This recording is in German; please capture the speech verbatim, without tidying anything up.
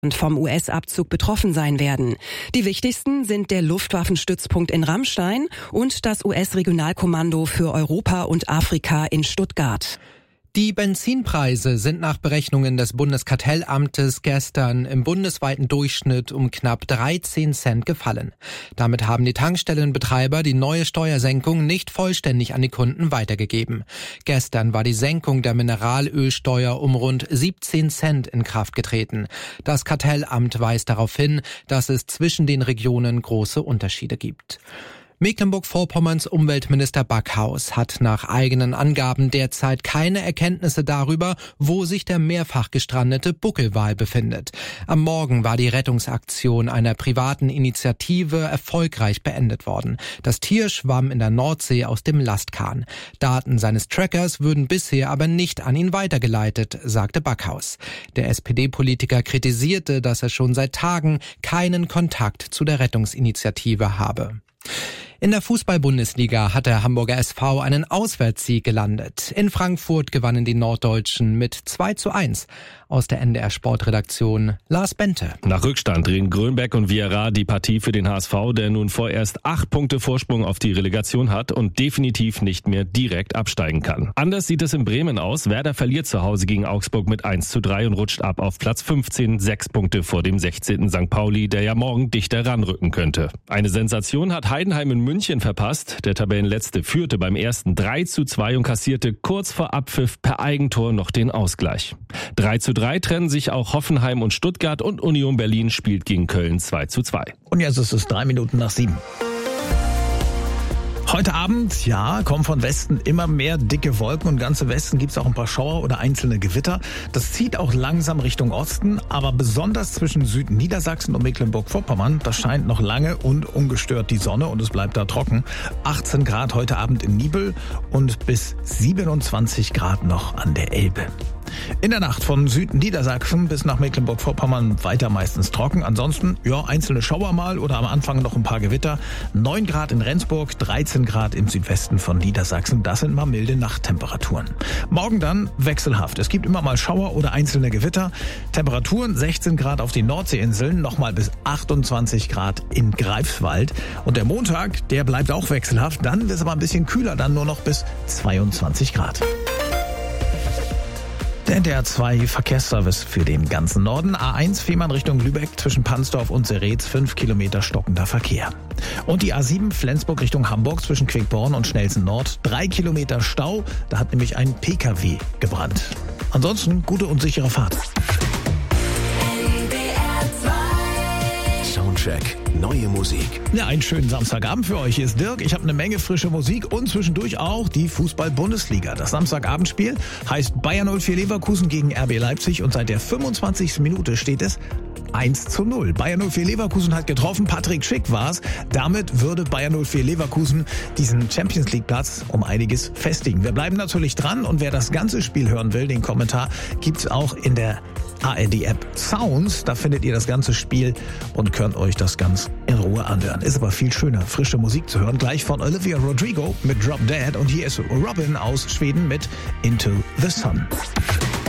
und vom U S-Abzug betroffen sein werden. Die wichtigsten sind der Luftwaffenstützpunkt in Ramstein und das U S-Regionalkommando für Europa und Afrika in Stuttgart. Die Benzinpreise sind nach Berechnungen des Bundeskartellamtes gestern im bundesweiten Durchschnitt um knapp dreizehn Cent gefallen. Damit haben die Tankstellenbetreiber die neue Steuersenkung nicht vollständig an die Kunden weitergegeben. Gestern war die Senkung der Mineralölsteuer um rund siebzehn Cent in Kraft getreten. Das Kartellamt weist darauf hin, dass es zwischen den Regionen große Unterschiede gibt. Mecklenburg-Vorpommerns Umweltminister Backhaus hat nach eigenen Angaben derzeit keine Erkenntnisse darüber, wo sich der mehrfach gestrandete Buckelwal befindet. Am Morgen war die Rettungsaktion einer privaten Initiative erfolgreich beendet worden. Das Tier schwamm in der Nordsee aus dem Lastkahn. Daten seines Trackers würden bisher aber nicht an ihn weitergeleitet, sagte Backhaus. Der S P D-Politiker kritisierte, dass er schon seit Tagen keinen Kontakt zu der Rettungsinitiative habe. In der Fußball-Bundesliga hat der Hamburger S V einen Auswärtssieg gelandet. In Frankfurt gewannen die Norddeutschen mit zwei zu eins. Aus der N D R-Sportredaktion Lars Bente. Nach Rückstand drehen Grönberg und Vieira die Partie für den H S V, der nun vorerst acht Punkte Vorsprung auf die Relegation hat und definitiv nicht mehr direkt absteigen kann. Anders sieht es in Bremen aus. Werder verliert zu Hause gegen Augsburg mit eins zu drei und rutscht ab auf Platz fünfzehn, sechs Punkte vor dem sechzehnten Sankt Pauli, der ja morgen dichter ranrücken könnte. Eine Sensation hat Heidenheim in München verpasst. Der Tabellenletzte führte beim ersten drei zu zwei und kassierte kurz vor Abpfiff per Eigentor noch den Ausgleich. drei zu drei trennen sich auch Hoffenheim und Stuttgart und Union Berlin spielt gegen Köln zwei zu zwei. Und jetzt ist es drei Minuten nach sieben. Heute Abend, ja, kommen von Westen immer mehr dicke Wolken und ganz im Westen gibt es auch ein paar Schauer oder einzelne Gewitter. Das zieht auch langsam Richtung Osten, aber besonders zwischen Südniedersachsen und Mecklenburg-Vorpommern, da scheint noch lange und ungestört die Sonne und es bleibt da trocken. achtzehn Grad heute Abend in Nibel und bis siebenundzwanzig Grad noch an der Elbe. In der Nacht von Südniedersachsen bis nach Mecklenburg-Vorpommern weiter meistens trocken. Ansonsten, ja, einzelne Schauer mal oder am Anfang noch ein paar Gewitter. neun Grad in Rendsburg, dreizehn Grad im Südwesten von Niedersachsen. Das sind mal milde Nachttemperaturen. Morgen dann wechselhaft. Es gibt immer mal Schauer oder einzelne Gewitter. Temperaturen sechzehn Grad auf den Nordseeinseln, nochmal bis achtundzwanzig Grad in Greifswald. Und der Montag, der bleibt auch wechselhaft. Dann wird es aber ein bisschen kühler, dann nur noch bis zweiundzwanzig Grad. Der N D R zwei Verkehrsservice für den ganzen Norden. A eins Fehmarn Richtung Lübeck zwischen Pansdorf und Seretz, fünf Kilometer stockender Verkehr. Und die A sieben Flensburg Richtung Hamburg zwischen Quickborn und Schnelsen Nord, drei Kilometer Stau. Da hat nämlich ein P K W gebrannt. Ansonsten gute und sichere Fahrt. Soundcheck, neue Musik. Ja, einen schönen Samstagabend für euch. Hier ist Dirk. Ich habe eine Menge frische Musik und zwischendurch auch die Fußball-Bundesliga. Das Samstagabendspiel heißt Bayer null vier Leverkusen gegen R B Leipzig und seit der fünfundzwanzigsten Minute steht es eins zu null. Bayer null vier Leverkusen hat getroffen, Patrick Schick war's. Damit würde Bayer null vier Leverkusen diesen Champions League Platz um einiges festigen. Wir bleiben natürlich dran und wer das ganze Spiel hören will, den Kommentar gibt's auch in der A R D-App Sounds. Da findet ihr das ganze Spiel und könnt euch das ganz in Ruhe anhören. Ist aber viel schöner, frische Musik zu hören. Gleich von Olivia Rodrigo mit Drop Dead und hier ist Robin aus Schweden mit Into the Sun.